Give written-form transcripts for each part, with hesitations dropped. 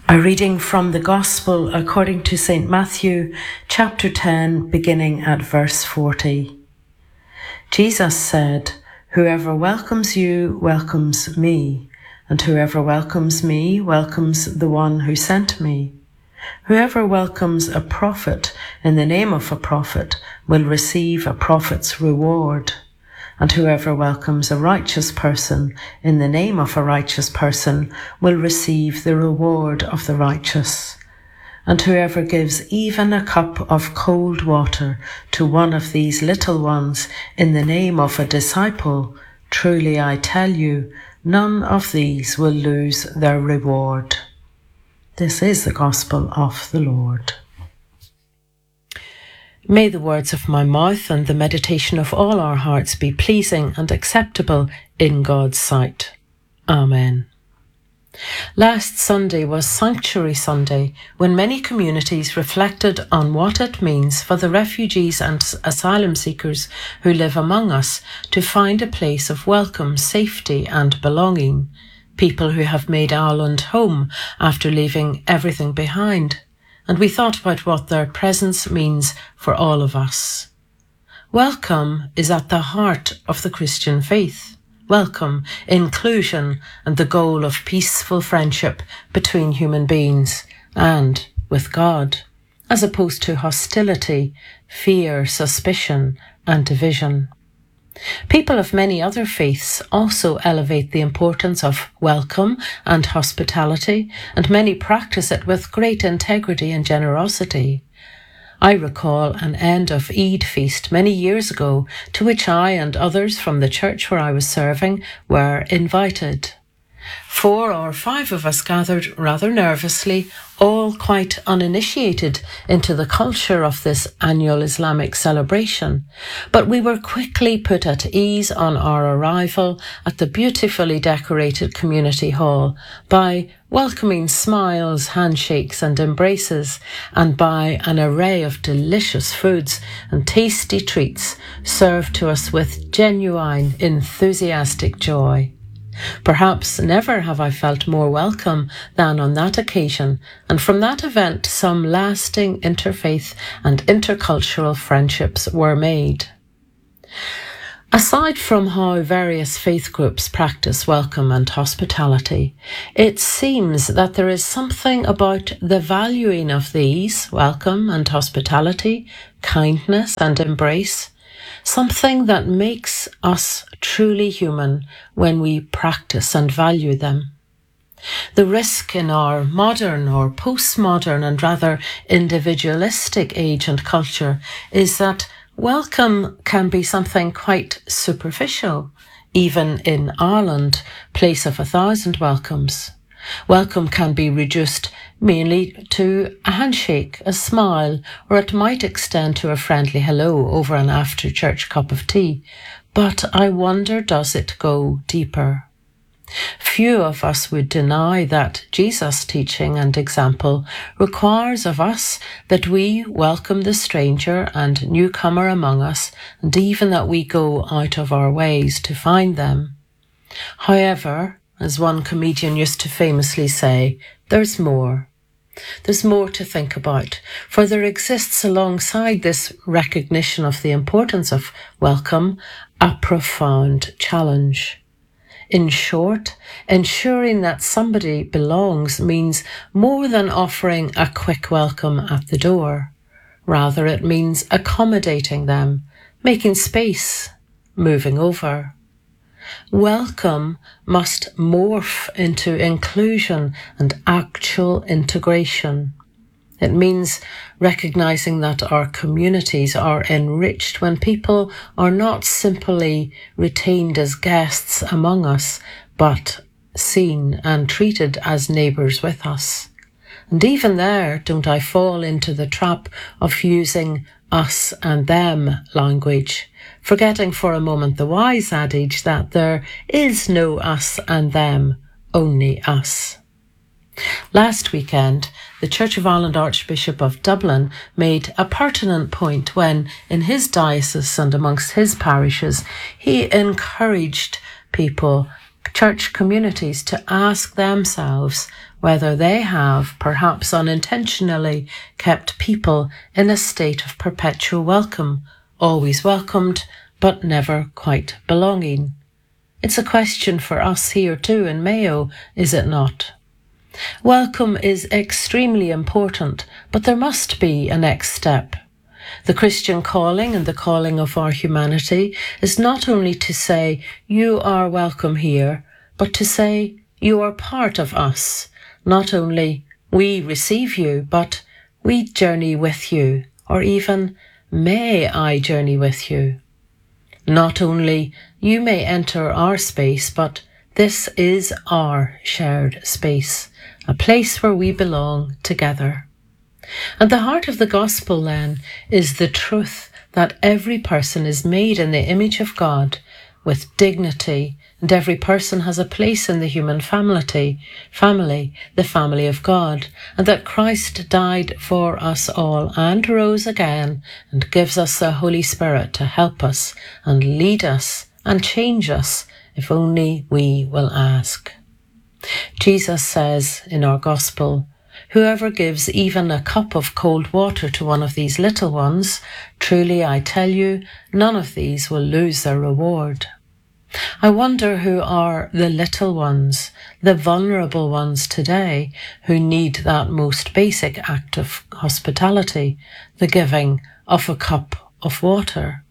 A reading from the Gospel according to St. Matthew, chapter 10, beginning at verse 40. Jesus said, "Whoever welcomes you welcomes me, and whoever welcomes me welcomes the one who sent me. Whoever welcomes a prophet in the name of a prophet will receive a prophet's reward. And whoever welcomes a righteous person in the name of a righteous person will receive the reward of the righteous. And whoever gives even a cup of cold water to one of these little ones in the name of a disciple, truly I tell you, none of these will lose their reward." This is the Gospel of the Lord. May the words of my mouth and the meditation of all our hearts be pleasing and acceptable in God's sight. Amen. Last Sunday was Sanctuary Sunday, when many communities reflected on what it means for the refugees and asylum seekers who live among us to find a place of welcome, safety and belonging. People who have made Ireland home after leaving everything behind. And we thought about what their presence means for all of us. Welcome is at the heart of the Christian faith. Welcome, inclusion, and the goal of peaceful friendship between human beings and with God, as opposed to hostility, fear, suspicion, and division. People of many other faiths also elevate the importance of welcome and hospitality, and many practice it with great integrity and generosity. I recall an end of Eid feast many years ago, to which I and others from the church where I was serving were invited. 4 or 5 of us gathered rather nervously, all quite uninitiated into the culture of this annual Islamic celebration, but we were quickly put at ease on our arrival at the beautifully decorated community hall by welcoming smiles, handshakes and embraces, and by an array of delicious foods and tasty treats served to us with genuine, enthusiastic joy. Perhaps never have I felt more welcome than on that occasion, and from that event some lasting interfaith and intercultural friendships were made. Aside from how various faith groups practice welcome and hospitality, it seems that there is something about the valuing of these, welcome and hospitality, kindness and embrace, something that makes us truly human when we practice and value them. The risk in our modern or postmodern and rather individualistic age and culture is that welcome can be something quite superficial, even in Ireland, place of 1,000 welcomes. Welcome can be reduced mainly to a handshake, a smile, or it might extend to a friendly hello over an after-church cup of tea. But I wonder, does it go deeper? Few of us would deny that Jesus' teaching and example requires of us that we welcome the stranger and newcomer among us, and even that we go out of our ways to find them. However, as one comedian used to famously say, there's more. There's more to think about, for there exists alongside this recognition of the importance of welcome a profound challenge. In short, ensuring that somebody belongs means more than offering a quick welcome at the door. Rather, it means accommodating them, making space, moving over. Welcome must morph into inclusion and actual integration. It means recognizing that our communities are enriched when people are not simply retained as guests among us, but seen and treated as neighbours with us. And even there, don't I fall into the trap of using us and them language, forgetting for a moment the wise adage that there is no us and them, only us. Last weekend, the Church of Ireland Archbishop of Dublin made a pertinent point when, in his diocese and amongst his parishes, he encouraged people church communities to ask themselves whether they have, perhaps unintentionally, kept people in a state of perpetual welcome, always welcomed, but never quite belonging. It's a question for us here too in Mayo, is it not? Welcome is extremely important, but there must be a next step. The Christian calling and the calling of our humanity is not only to say, you are welcome here, but to say, you are part of us. Not only we receive you, but we journey with you, or even, may I journey with you. Not only you may enter our space, but this is our shared space, a place where we belong together. And the heart of the gospel then is the truth that every person is made in the image of God with dignity, and every person has a place in the human family, the family of God, and that Christ died for us all and rose again and gives us the Holy Spirit to help us and lead us and change us if only we will ask. Jesus says in our gospel, whoever gives even a cup of cold water to one of these little ones, truly I tell you, none of these will lose their reward. I wonder who are the little ones, the vulnerable ones today, who need that most basic act of hospitality, the giving of a cup of water.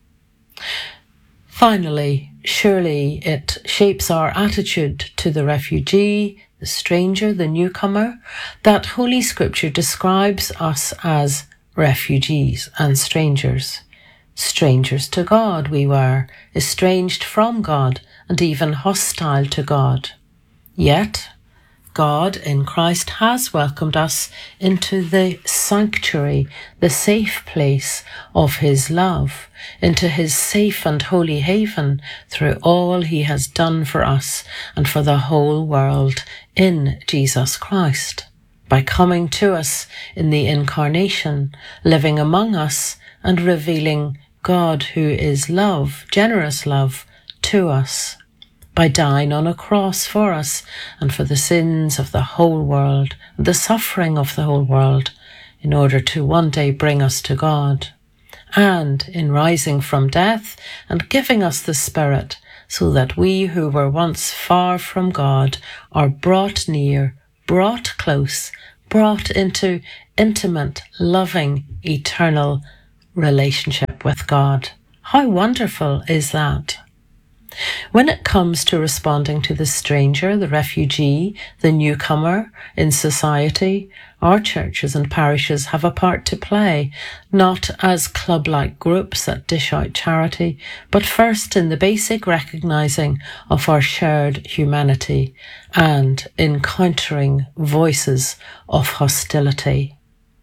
Finally, surely it shapes our attitude to the refugee, the stranger, the newcomer, that Holy Scripture describes us as refugees and strangers. Strangers to God we were, estranged from God, and even hostile to God. Yet, God in Christ has welcomed us into the sanctuary, the safe place of his love, into his safe and holy haven through all he has done for us and for the whole world in Jesus Christ, by coming to us in the incarnation, living among us and revealing God who is love, generous love, to us, by dying on a cross for us and for the sins of the whole world, the suffering of the whole world, in order to one day bring us to God, and in rising from death and giving us the Spirit, so that we who were once far from God are brought near, brought close, brought into intimate, loving, eternal relationship with God. How wonderful is that? When it comes to responding to the stranger, the refugee, the newcomer in society, our churches and parishes have a part to play, not as club-like groups that dish out charity, but first in the basic recognising of our shared humanity and in countering voices of hostility.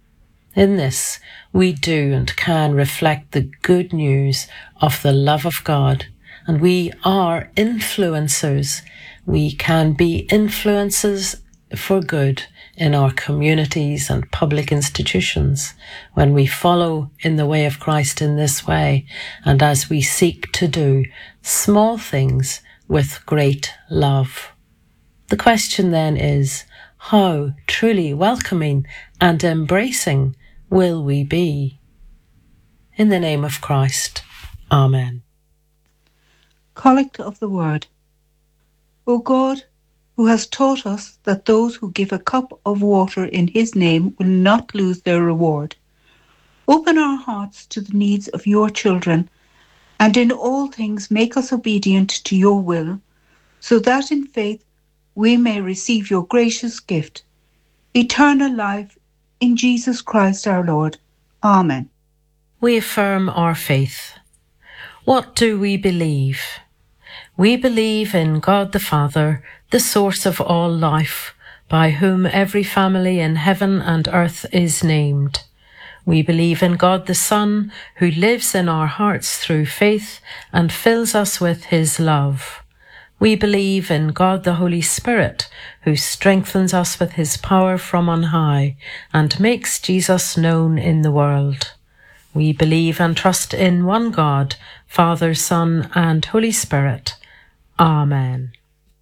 In this, we do and can reflect the good news of the love of God, and we are influencers. We can be influencers for good in our communities and public institutions when we follow in the way of Christ in this way, and as we seek to do small things with great love. The question then is, how truly welcoming and embracing will we be? In the name of Christ. Amen. Collect of the Word. O God, who has taught us that those who give a cup of water in his name will not lose their reward, open our hearts to the needs of your children, and in all things make us obedient to your will, so that in faith we may receive your gracious gift, eternal life in Jesus Christ our Lord. Amen. We affirm our faith. What do we believe? We believe in God the Father, the source of all life, by whom every family in heaven and earth is named. We believe in God the Son, who lives in our hearts through faith and fills us with his love. We believe in God the Holy Spirit, who strengthens us with his power from on high and makes Jesus known in the world. We believe and trust in one God, Father, Son, and Holy Spirit. Amen.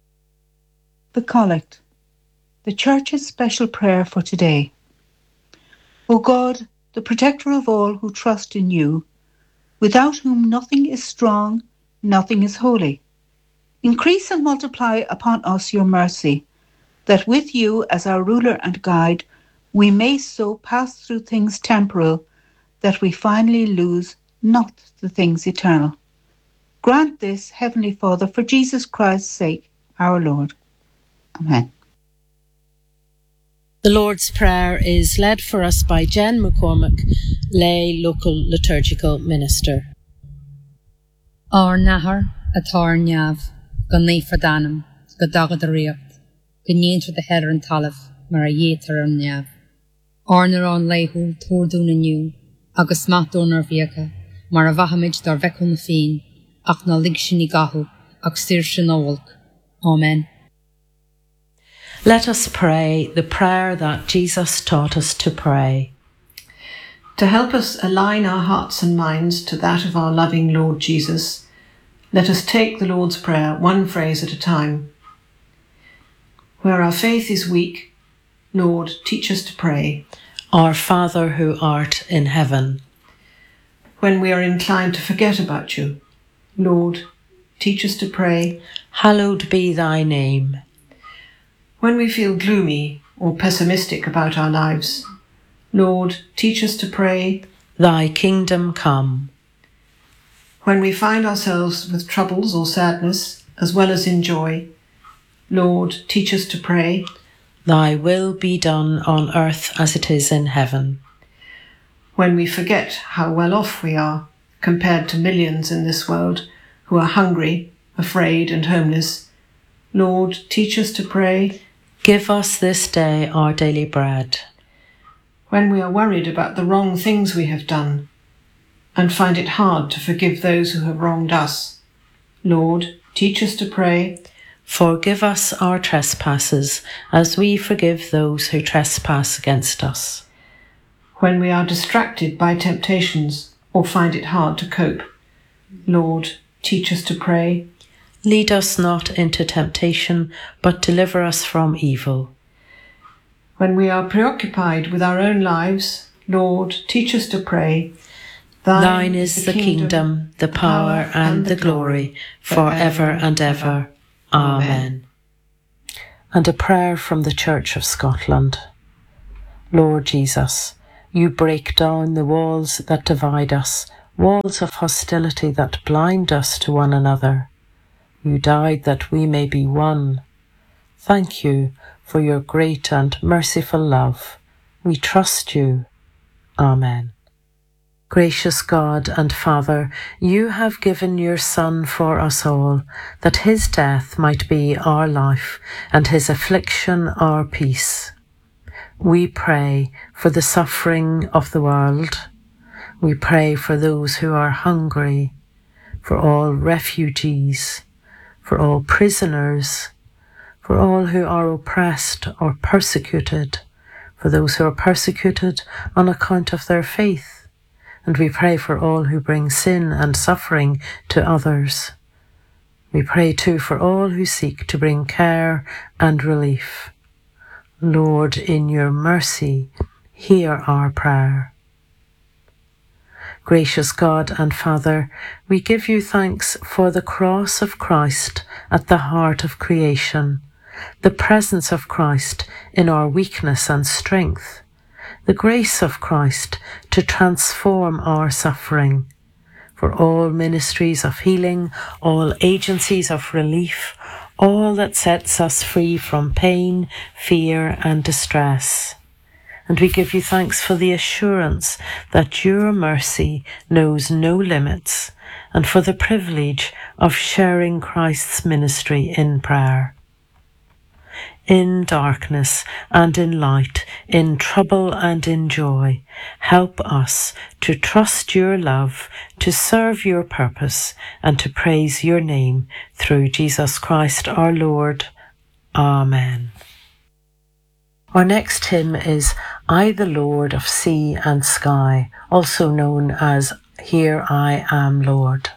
The Collect, the Church's special prayer for today. O God, the protector of all who trust in you, without whom nothing is strong, nothing is holy, increase and multiply upon us your mercy, that with you as our ruler and guide, we may so pass through things temporal that we finally lose not the things eternal. Grant this, Heavenly Father, for Jesus Christ's sake, our Lord. Amen. The Lord's Prayer is led for us by Jen McCormick, lay local liturgical minister. Ar nahar atar neav, go neifradanam, go dagad a riocht, go nientra de header an talaf, mar a yetar an neav. Ar naran leihu tordún aniu, agus matún ar viaca, mar a vahamid dar vecul na fin, ach na ligsin I gahu, ach stir sin awalk. Amen. Let us pray the prayer that Jesus taught us to pray. To help us align our hearts and minds to that of our loving Lord Jesus, let us take the Lord's Prayer one phrase at a time. Where our faith is weak, Lord, teach us to pray. Our Father who art in heaven. When we are inclined to forget about you, Lord, teach us to pray. Hallowed be thy name. When we feel gloomy or pessimistic about our lives, Lord, teach us to pray. Thy kingdom come. When we find ourselves with troubles or sadness, as well as in joy, Lord, teach us to pray. Thy will be done on earth as it is in heaven. When we forget how well off we are compared to millions in this world who are hungry, afraid and homeless, Lord, teach us to pray. Give us this day our daily bread. When we are worried about the wrong things we have done and find it hard to forgive those who have wronged us, Lord, teach us to pray. Forgive us our trespasses, as we forgive those who trespass against us. When we are distracted by temptations or find it hard to cope, Lord, teach us to pray. Lead us not into temptation, but deliver us from evil. When we are preoccupied with our own lives, Lord, teach us to pray. Thine is the kingdom, the power and the glory, forever and ever. Amen. And a prayer from the Church of Scotland. Lord Jesus, you break down the walls that divide us, walls of hostility that blind us to one another. You died that we may be one. Thank you for your great and merciful love. We trust you. Amen. Gracious God and Father, you have given your Son for us all, that his death might be our life and his affliction our peace. We pray for the suffering of the world. We pray for those who are hungry, for all refugees, for all prisoners, for all who are oppressed or persecuted, for those who are persecuted on account of their faith. And we pray for all who bring sin and suffering to others. We pray too for all who seek to bring care and relief. Lord, in your mercy, hear our prayer. Gracious God and Father, we give you thanks for the cross of Christ at the heart of creation, the presence of Christ in our weakness and strength, the grace of Christ to transform our suffering, for all ministries of healing, all agencies of relief, all that sets us free from pain, fear and distress. And we give you thanks for the assurance that your mercy knows no limits, and for the privilege of sharing Christ's ministry in prayer. In darkness and in light, in trouble and in joy, help us to trust your love, to serve your purpose, and to praise your name through Jesus Christ our Lord. Amen. Our next hymn is I the Lord of Sea and Sky, also known as Here I Am, Lord.